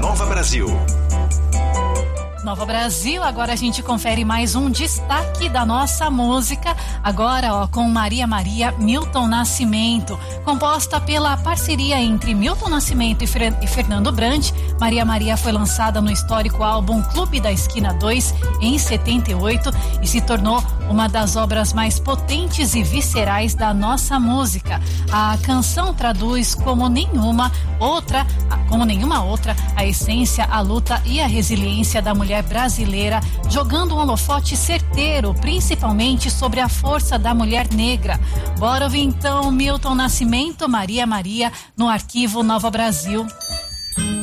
Nova Brasil. Nova Brasil, agora a gente confere mais um destaque da nossa música, agora com Maria Maria, Milton Nascimento, composta pela parceria entre Milton Nascimento e Fernando Brant. Maria Maria foi lançada no histórico álbum Clube da Esquina 2 em 78 e se tornou uma das obras mais potentes e viscerais da nossa música. A canção traduz como nenhuma outra a essência, a luta e a resiliência da mulher brasileira, jogando um holofote certeiro, principalmente sobre a força da mulher negra. Bora ouvir então Milton Nascimento, Maria Maria, no arquivo Nova Brasil.